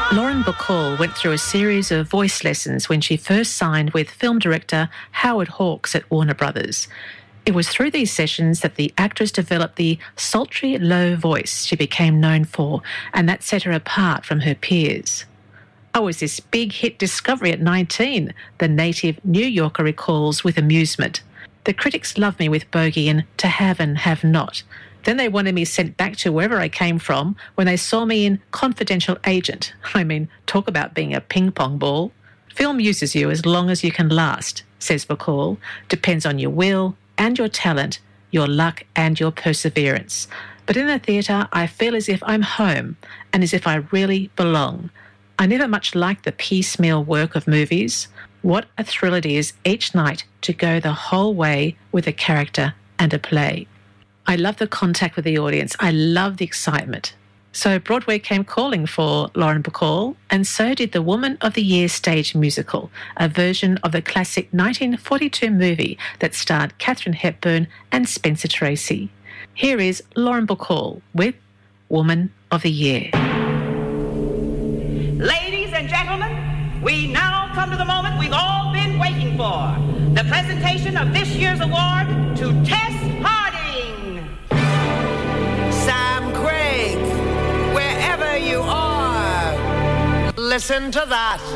Lauren Bacall went through a series of voice lessons when she first signed with film director Howard Hawks at Warner Brothers. It was through these sessions that the actress developed the sultry, low voice she became known for, and that set her apart from her peers. "I was this big hit discovery at 19, the native New Yorker recalls with amusement. The critics loved me with Bogey and To Have and Have Not. Then they wanted me sent back to wherever I came from when they saw me in Confidential Agent. I mean, talk about being a ping-pong ball. Film uses you as long as you can last," says Bacall. "Depends on your will and your talent, your luck and your perseverance. But in the theatre, I feel as if I'm home and as if I really belong. I never much liked the piecemeal work of movies. What a thrill it is each night to go the whole way with a character and a play. I love the contact with the audience. I love the excitement." So Broadway came calling for Lauren Bacall, and so did the Woman of the Year stage musical, a version of the classic 1942 movie that starred Katharine Hepburn and Spencer Tracy. Here is Lauren Bacall with Woman of the Year. Ladies and gentlemen, we now come to the moment we've all been waiting for. The presentation of this year's award to Tess Harding. Sam Craig, wherever you are, listen to that.